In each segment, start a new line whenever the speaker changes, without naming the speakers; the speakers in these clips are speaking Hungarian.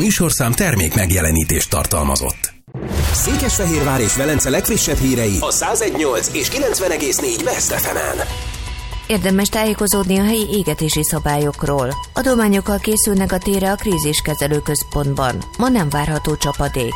műsorszám termék megjelenítést tartalmazott.
Székesfehérvár és Velence legfrissebb hírei a 101.8 és 90.4 Best FM-en.
Érdemes tájékozódni a helyi égetési szabályokról. Adományokkal készülnek a térre a kríziskezelő központban. Ma nem várható csapadék.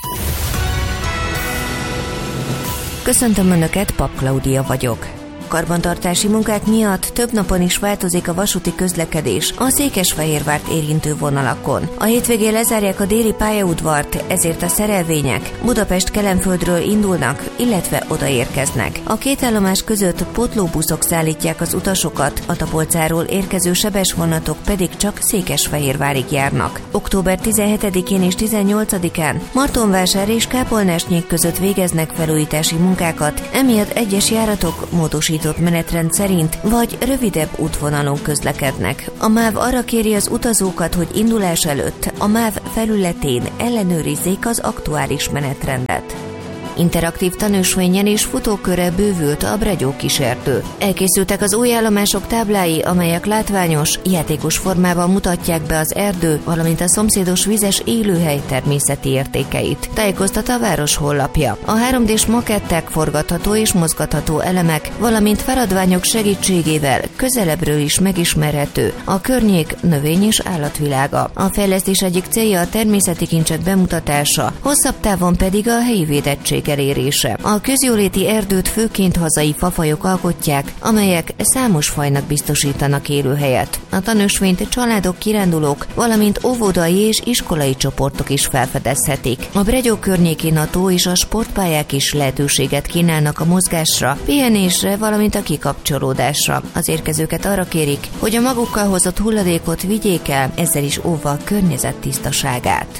Köszöntöm Önöket, Pap Klaudia vagyok. Karbantartási munkák miatt több napon is változik a vasúti közlekedés a Székesfehérvárt érintő vonalakon. A hétvégén lezárják a déli pályaudvart, ezért a szerelvények Budapest-Kelenföldről indulnak, illetve odaérkeznek. A két állomás között pótlóbuszok szállítják az utasokat, a Tapolcáról érkező sebesvonatok pedig csak Székesfehérvárig járnak. Október 17-én és 18-án Martonvásár és Kápolnásnyék között végeznek felújítási munkákat, emiatt egyes járatok módosított menetrend szerint vagy rövidebb útvonalon közlekednek. A MÁV arra kéri az utazókat, hogy indulás előtt a MÁV felületén ellenőrizzék az aktuális menetrendet. Interaktív tanúsvényen és futókörrel bővült a Bregyó kiserdő. Elkészültek az új állomások táblái, amelyek látványos, játékos formában mutatják be az erdő, valamint a szomszédos vizes élőhely természeti értékeit. Tájékoztat a város honlapja. A 3D-s makettek, forgatható és mozgatható elemek, valamint feladványok segítségével közelebbről is megismerhető a környék növény- és állatvilága. A fejlesztés egyik célja a természeti kincsek bemutatása, hosszabb távon pedig a helyi védettség elérése. A közjóléti erdőt főként hazai fafajok alkotják, amelyek számos fajnak biztosítanak élőhelyet. A tanúsvényt családok, kirándulók, valamint óvodai és iskolai csoportok is felfedezhetik. A Bregyó környékén a tó és a sportpályák is lehetőséget kínálnak a mozgásra, pihenésre, valamint a kikapcsolódásra. Az érkezőket arra kérik, hogy a magukkal hozott hulladékot vigyék el, ezzel is óvva a környezet tisztaságát.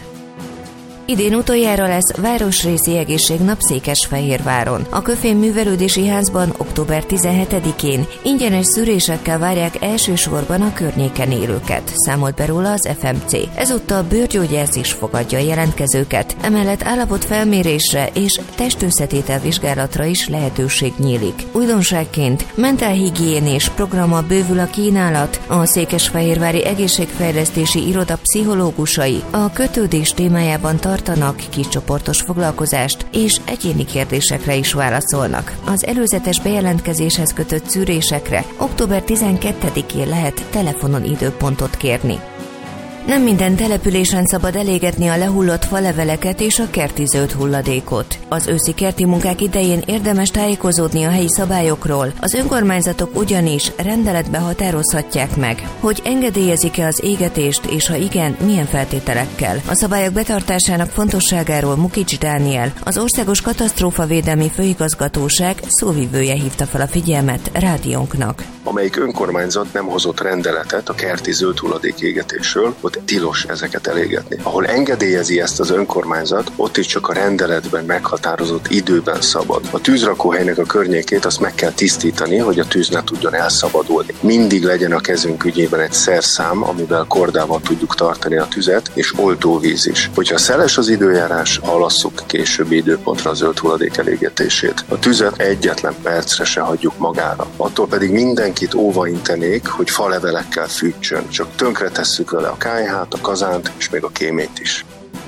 Idén utoljára lesz városrészi egészségnap Székesfehérváron. A Köfén művelődési házban október 17-én ingyenes szűrésekkel várják elsősorban a környéken élőket, számolt be róla az FMC. Ezúttal bőrgyógyász is fogadja a jelentkezőket, emellett állapotfelmérésre és testősszetétel vizsgálatra is lehetőség nyílik. Újdonságként mentálhigiénés programmal bővül a kínálat, a Székesfehérvári Egészségfejlesztési Iroda pszichológusai a kötődés témájában tartanak kiscsoportos foglalkozást, és egyéni kérdésekre is válaszolnak. Az előzetes bejelentkezéshez kötött szűrésekre október 12-én lehet telefonon időpontot kérni. Nem minden településen szabad elégetni a lehullott faleveleket és a kerti zöld hulladékot. Az őszi kerti munkák idején érdemes tájékozódni a helyi szabályokról. Az önkormányzatok ugyanis rendeletbe határozhatják meg, hogy engedélyezik-e az égetést, és ha igen, milyen feltételekkel. A szabályok betartásának fontosságáról Mukics Dániel, az Országos Katasztrófavédelmi Főigazgatóság szóvivője hívta fel a figyelmet rádiónknak.
Amelyik önkormányzat nem hozott rendeletet a kerti zöld hulladék égetésről, ott tilos ezeket elégetni. Ahol engedélyezi ezt az önkormányzat, ott is csak a rendeletben meghatározott időben szabad. A tűzrakóhelynek a környékét azt meg kell tisztítani, hogy a tűz ne tudjon elszabadulni. Mindig legyen a kezünk ügyében egy szerszám, amivel kordával tudjuk tartani a tüzet, és oltóvíz is. Hogyha szeles az időjárás, halasszuk későbbi időpontra a zöld hulladék elégetését. A tüzet egyetlen percre se hagyjuk magára. Attól pedig mindenkit óvaintenék, hogy falevelekkel fűtsön. Csak tönkretesszük vele a kályhát, a kazánt és még a kéményt is.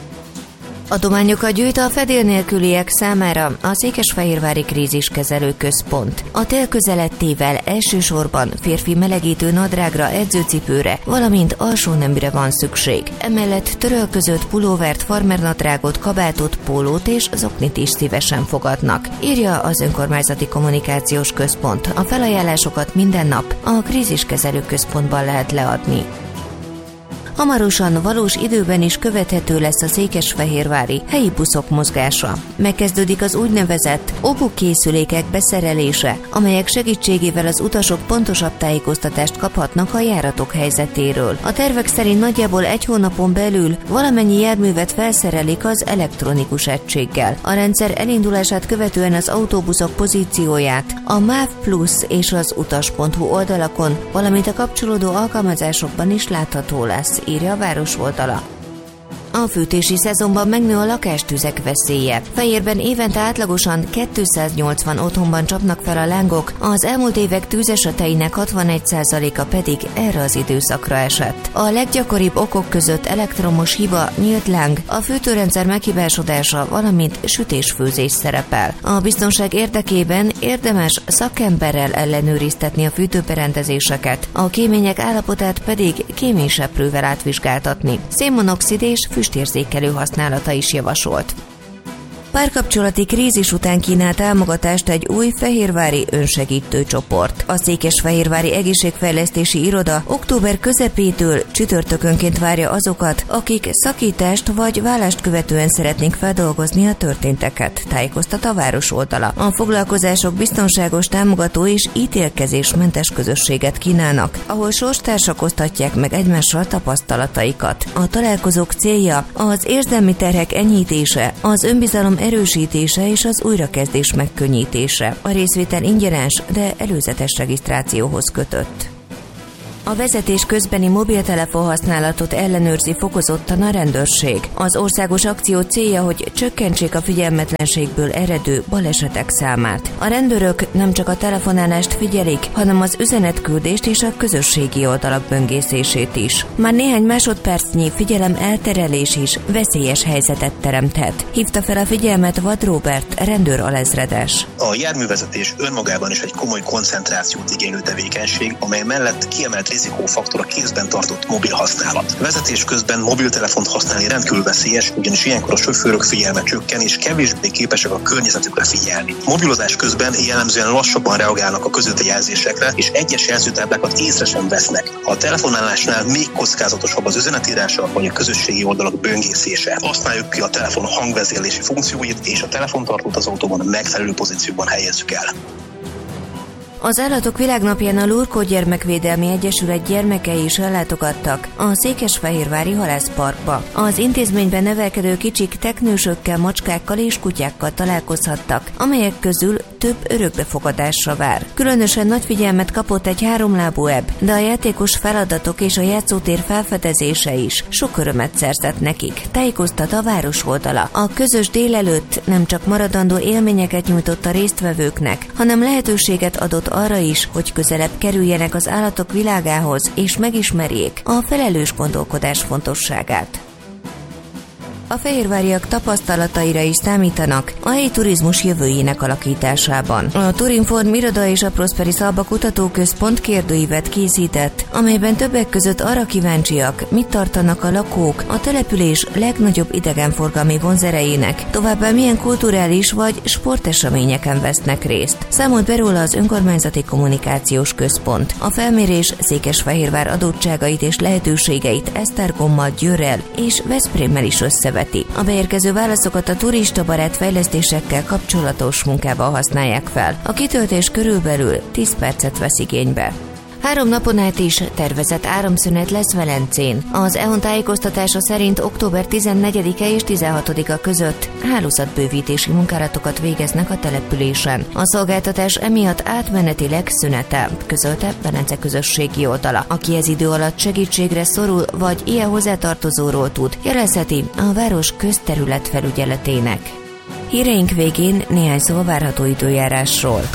Adományokat gyűjt a fedél nélküliek számára a Székesfehérvári Kríziskezelő Központ. A tél közelettével elsősorban férfi melegítő nadrágra, edzőcipőre, valamint alsóneműre van szükség. Emellett törölközött pulóvert, farmernadrágot, kabátot, pólót és zoknit is szívesen fogadnak, írja az Önkormányzati Kommunikációs Központ. A felajánlásokat minden nap a Kríziskezelő Központban lehet leadni. Hamarosan valós időben is követhető lesz a székesfehérvári helyi buszok mozgása. Megkezdődik az úgynevezett OBU készülékek beszerelése, amelyek segítségével az utasok pontosabb tájékoztatást kaphatnak a járatok helyzetéről. A tervek szerint nagyjából egy hónapon belül valamennyi járművet felszerelik az elektronikus egységgel. A rendszer elindulását követően az autóbuszok pozícióját a MÁV Plus és az utas.hu oldalakon, valamint a kapcsolódó alkalmazásokban is látható lesz, írja a város oldala. A fűtési szezonban megnő a lakástüzek veszélye. Fejérben évente átlagosan 280 otthonban csapnak fel a lángok, az elmúlt évek tűzeseteinek 61%-a pedig erre az időszakra esett. A leggyakoribb okok között elektromos hiba, nyílt láng, a fűtőrendszer meghibásodása, valamint sütés-főzés szerepel. A biztonság érdekében érdemes szakemberrel ellenőriztetni a fűtőberendezéseket, a kémények állapotát pedig kéményseprővel átvizsgáltatni. Szénmonoxid és füstérzékelő használata is javasolt. Párkapcsolati krízis után kínál támogatást egy új fehérvári önsegítő csoport. A Székesfehérvári Egészségfejlesztési Iroda október közepétől csütörtökönként várja azokat, akik szakítást vagy vállást követően szeretnénk feldolgozni a történteket, tájékoztat a város oldala. A foglalkozások biztonságos, támogató és ítélkezésmentes közösséget kínálnak, ahol sorstársak osztatják meg egymással tapasztalataikat. A találkozók célja az érzelmi terhek enyhítése, az önbizalom erősítése és az újrakezdés megkönnyítése. A részvétel ingyenes, de előzetes regisztrációhoz kötött. A vezetés közbeni mobiltelefon használatot ellenőrzi fokozottan a rendőrség. Az országos akció célja, hogy csökkentsék a figyelmetlenségből eredő balesetek számát. A rendőrök nem csak a telefonálást figyelik, hanem az üzenetküldést és a közösségi oldalak böngészését is. Már néhány másodpercnyi figyelem elterelés is veszélyes helyzetet teremthet. Hívta fel a figyelmet Vad Róbert, rendőr alezredes.
A járművezetés önmagában is egy komoly koncentrációt igénylő tevékenység, amely mellett kiemelt rizikófaktor a kézben tartott mobil használat. Vezetés közben mobiltelefont használni rendkívül veszélyes, ugyanis ilyenkor a sofőrök figyelme csökken és kevésbé képesek a környezetükre figyelni. Mobilozás közben jellemzően lassabban reagálnak a közúti jelzésekre, és egyes jelzőtáblákat észre sem vesznek. A telefonálásnál még kockázatosabb az üzenetírása vagy a közösségi oldalak böngészése. Használjuk ki a telefon hangvezérlési funkcióit, és a telefontartót az autóban megfelelő pozícióban helyezzük el.
Az Állatok Világnapján a Lurkó Gyermekvédelmi Egyesület gyermekei is ellátogattak a Székesfehérvári Halászparkba. Az intézményben nevelkedő kicsik teknősökkel, macskákkal és kutyákkal találkozhattak, amelyek közül több örökbefogadásra vár. Különösen nagy figyelmet kapott egy háromlábú ebb, de a játékos feladatok és a játszótér felfedezése is sok örömet szerzett nekik, tájékoztat a város oldala. A közös délelőtt nem csak maradandó élményeket nyújtott a résztvevőknek, hanem lehetőséget adott arra is, hogy közelebb kerüljenek az állatok világához és megismerjék a felelős gondolkodás fontosságát. A fehérváriak tapasztalataira is számítanak a helyi turizmus jövőjének alakításában. A Turinform iroda és a Prosperis Alba Kutatóközpont kérdőívet készített, amelyben többek között arra kíváncsiak, mit tartanak a lakók a település legnagyobb idegenforgalmi vonzerejének, továbbá milyen kulturális vagy sporteseményeken vesznek részt. Számolt be róla az Önkormányzati Kommunikációs Központ. A felmérés Székesfehérvár adottságait és lehetőségeit Esztergommal, Győrrel és Veszprémmel is összeveti. A beérkező válaszokat a turistabarát fejlesztésekkel kapcsolatos munkába használják fel. A kitöltés körülbelül 10 percet vesz igénybe. 3 napon át is tervezett áramszünet lesz Velencén. Az EON tájékoztatása szerint október 14-e és 16-a között hálózatbővítési munkálatokat végeznek a településen. A szolgáltatás emiatt átmenetileg szünetel, közölte Velence közösségi oldala. Aki ez idő alatt segítségre szorul, vagy ilyen hozzátartozóról tud, jelezheti a város közterületfelügyeletének. Híreink végén néhány szó a várható időjárásról.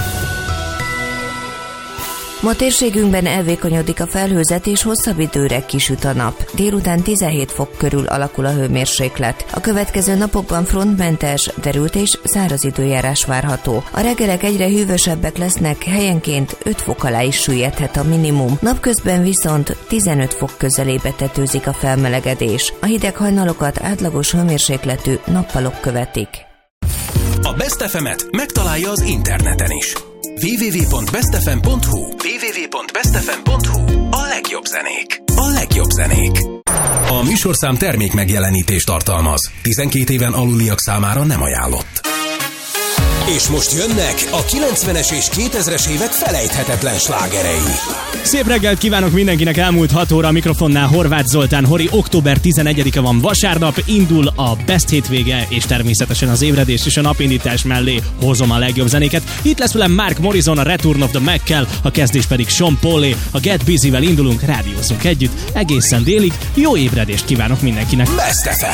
Ma térségünkben elvékonyodik a felhőzet és hosszabb időre kisüt a nap. Délután 17 fok körül alakul a hőmérséklet. A következő napokban frontmentes, derült és száraz időjárás várható. A reggelek egyre hűvösebbek lesznek, helyenként 5 fok alá is süllyedhet a minimum. Napközben viszont 15 fok közelébe tetőzik a felmelegedés. A hideg hajnalokat átlagos hőmérsékletű nappalok követik.
A Best FM-et megtalálja az interneten is. www.bestfm.hu a legjobb zenék. A legjobb zenék. A műsorszám termék megjelenítést tartalmaz. 12 éven aluliak számára nem ajánlott. És most jönnek a 90-es és 2000-es évek felejthetetlen slágerei.
Szép reggelt kívánok mindenkinek, elmúlt 6 óra, a mikrofonnál Horváth Zoltán Hori. Október 11-e van, vasárnap, indul a Best hétvége, és természetesen az ébredés és a napindítás mellé hozom a legjobb zenéket. Itt lesz velem Mark Morrison, a Return of the Mac-kel, a kezdés pedig Sean Paul-é. A Get Busy-vel indulunk, rádiózunk együtt egészen délig. Jó ébredést kívánok mindenkinek!
Best FM.